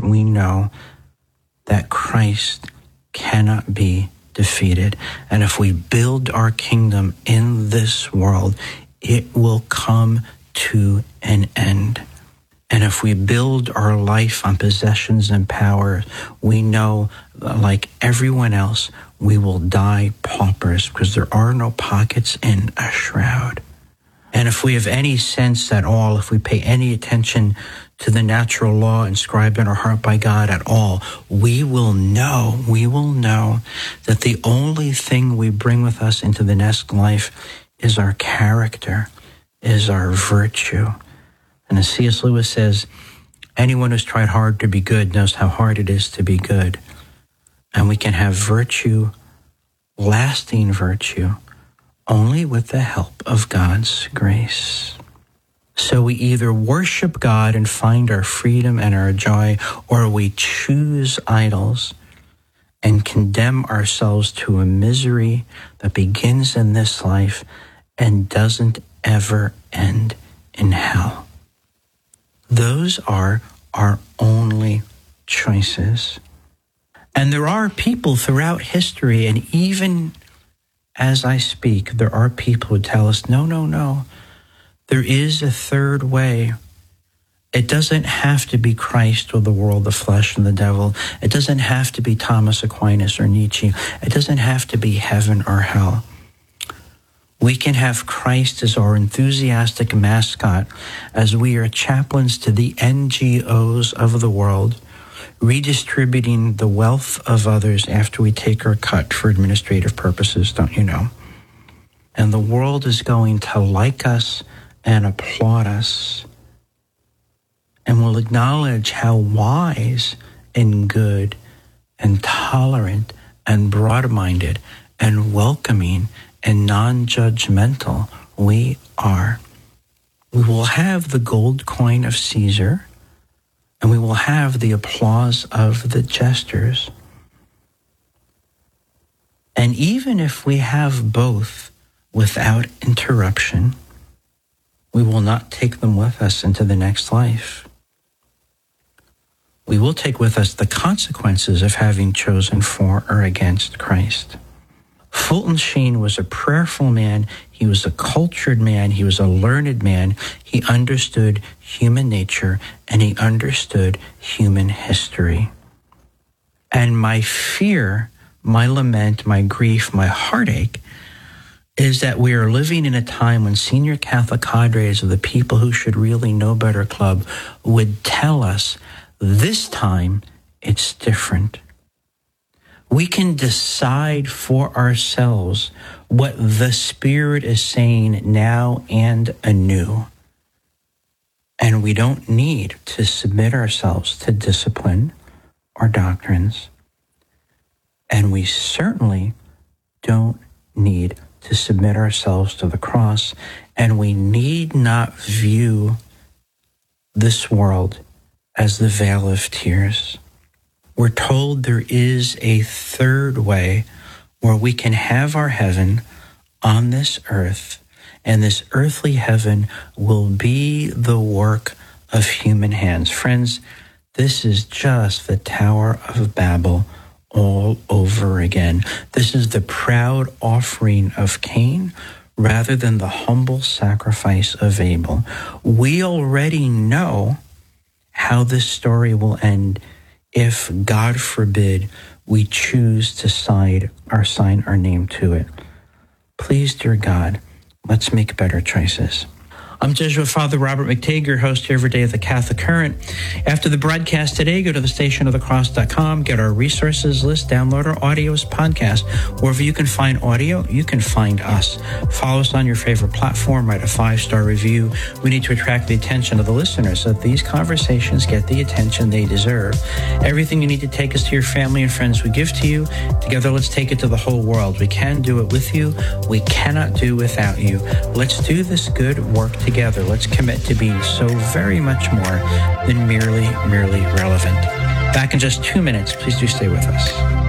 we know that Christ cannot be defeated. And if we build our kingdom in this world, it will come to an end. And if we build our life on possessions and power, we know, like everyone else, we will die paupers because there are no pockets in a shroud. And if we have any sense at all, if we pay any attention to the natural law inscribed in our heart by God at all, we will know that the only thing we bring with us into the next life is our character, is our virtue. And as C.S. Lewis says, anyone who's tried hard to be good knows how hard it is to be good. And we can have virtue, lasting virtue, only with the help of God's grace. So we either worship God and find our freedom and our joy, or we choose idols and condemn ourselves to a misery that begins in this life and doesn't ever end in hell. Those are our only choices. And there are people throughout history, and even as I speak, there are people who tell us, no, there is a third way. It doesn't have to be Christ or the world, the flesh, and the devil. It doesn't have to be Thomas Aquinas or Nietzsche. It doesn't have to be heaven or hell. We can have Christ as our enthusiastic mascot as we are chaplains to the NGOs of the world, redistributing the wealth of others after we take our cut for administrative purposes, don't you know? And the world is going to like us and applaud us, and will acknowledge how wise and good and tolerant and broad-minded and welcoming and non-judgmental we are. We will have the gold coin of Caesar, and we will have the applause of the jesters. And even if we have both without interruption, we will not take them with us into the next life. We will take with us the consequences of having chosen for or against Christ. Fulton Sheen was a prayerful man. He was a cultured man. He was a learned man. He understood human nature, and he understood human history. And my fear, my lament, my grief, my heartache is that we are living in a time when senior Catholic cadres of the People Who Should Really Know Better Club would tell us, this time it's different. We can decide for ourselves what the Spirit is saying now and anew. And we don't need to submit ourselves to discipline or doctrines. And we certainly don't need to submit ourselves to the cross. And we need not view this world as the vale of tears. We're told there is a third way where we can have our heaven on this earth, and this earthly heaven will be the work of human hands. Friends, this is just the Tower of Babel all over again. This is the proud offering of Cain rather than the humble sacrifice of Abel. We already know how this story will end if, God forbid, we choose to sign our name to it. Please, dear God, let's make better choices. I'm Jesuit Father Robert McTague, host here every day of the Catholic Current. After the broadcast today, go to thestationofthecross.com, get our resources list, download our audios podcast. Wherever you can find audio, you can find us. Follow us on your favorite platform, write a 5-star review. We need to attract the attention of the listeners so that these conversations get the attention they deserve. Everything you need to take us to your family and friends we give to you. Together, let's take it to the whole world. We can do it with you. We cannot do without you. Let's do this good work together. Let's commit to being so very much more than merely relevant. Back in just 2 minutes. Please do stay with us.